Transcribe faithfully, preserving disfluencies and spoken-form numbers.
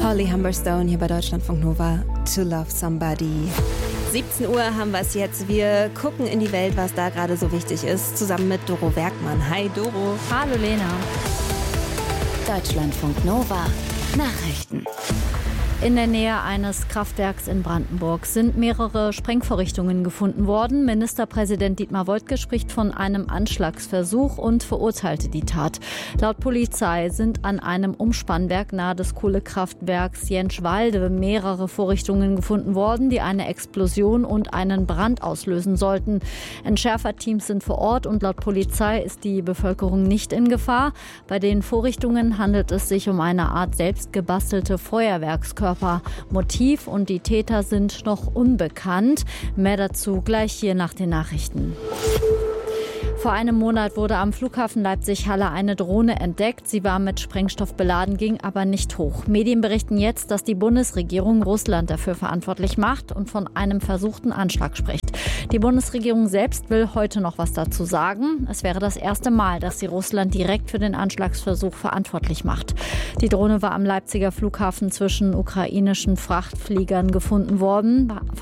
Holly Humberstone hier bei Deutschlandfunk Nova, To Love Somebody. siebzehn Uhr haben wir es jetzt. Wir gucken in die Welt, was da gerade so wichtig ist, zusammen mit Doro Werkmann. Hi Doro. Hallo Lena. Deutschlandfunk Nova Nachrichten. In der Nähe eines Kraftwerks in Brandenburg sind mehrere Sprengvorrichtungen gefunden worden. Ministerpräsident Dietmar Woidke spricht von einem Anschlagsversuch und verurteilte die Tat. Laut Polizei sind an einem Umspannwerk nahe des Kohlekraftwerks Jentschwalde mehrere Vorrichtungen gefunden worden, die eine Explosion und einen Brand auslösen sollten. Entschärferteams sind vor Ort und laut Polizei ist die Bevölkerung nicht in Gefahr. Bei den Vorrichtungen handelt es sich um eine Art selbstgebastelte Feuerwerkskörper. Motiv und die Täter sind noch unbekannt. Mehr dazu gleich hier nach den Nachrichten. Vor einem Monat wurde am Flughafen Leipzig-Halle eine Drohne entdeckt. Sie war mit Sprengstoff beladen, ging aber nicht hoch. Medien berichten jetzt, dass die Bundesregierung Russland dafür verantwortlich macht und von einem versuchten Anschlag spricht. Die Bundesregierung selbst will heute noch was dazu sagen. Es wäre das erste Mal, dass sie Russland direkt für den Anschlagsversuch verantwortlich macht. Die Drohne war am Leipziger Flughafen zwischen ukrainischen Frachtfliegern gefunden worden.